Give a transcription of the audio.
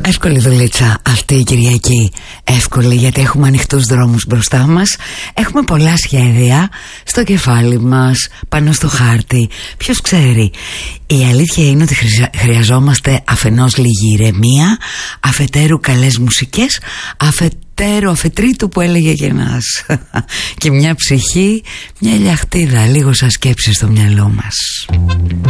Εύκολη δουλίτσα αυτή η Κυριακή. Εύκολη γιατί έχουμε ανοιχτούς δρόμους μπροστά μας. Έχουμε πολλά σχέδια στο κεφάλι μας, πάνω στο χάρτη. Ποιος ξέρει. Η αλήθεια είναι ότι χρειαζόμαστε αφενός λίγη ηρεμία, αφετέρου καλές μουσικές, αφετρίτου που έλεγε και ένας και μια ψυχή, μια λιαχτίδα, λίγο σαν σκέψη στο μυαλό μας.